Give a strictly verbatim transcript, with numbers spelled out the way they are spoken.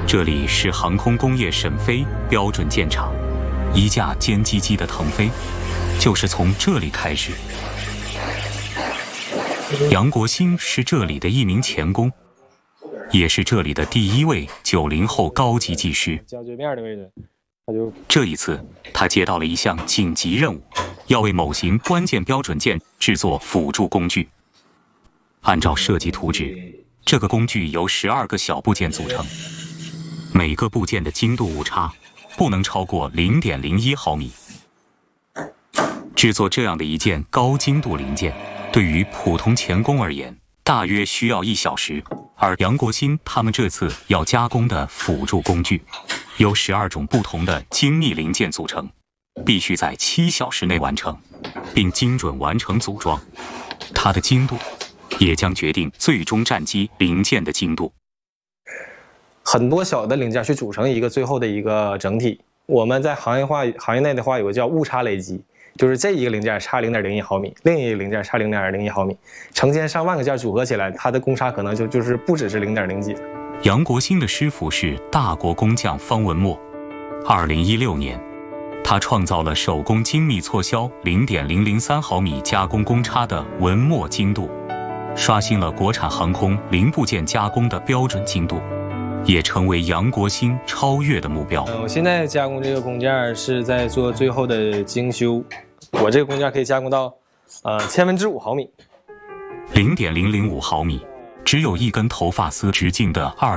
这里是航空工业沈飞标准舰场，一架歼击机的腾飞就是从这里开始。杨国兴是这里的一名钳工，也是这里的第一位九零后高级技师。 胶对面的位置，他就这一次，他接到了一项紧急任务，要为某型关键标准舰制作辅助工具。按照设计图纸，这个工具由十二个小部件组成，每个部件的精度误差不能超过 零点零一毫米。制作这样的一件高精度零件，对于普通钳工而言，大约需要一小时。而杨国兴他们这次要加工的辅助工具，由十二种不同的精密零件组成，必须在七小时内完成，并精准完成组装。它的精度也将决定最终战机零件的精度。 很多小的零件去组成一个最后的一个整体。我们在行业化行业内的话，有个叫误差累积，就是这一个零件差 零点零一毫米，另一个零件差 零点零一毫米，成千上万个件组合起来，它的公差可能就就是不只是 零点零几。 杨国兴的师傅是大国工匠方文墨。二零一六年，他创造了手工精密错削 零点零零三毫米加工公差的文墨精度，刷新了国产航空零部件加工的标准精度，也成为杨国兴超越的目标。 呃，我现在加工这个工件是在做最后的精修，我这个工件可以加工到呃千分之五毫米， 零点零零五毫米，只有一根头发丝直径的二。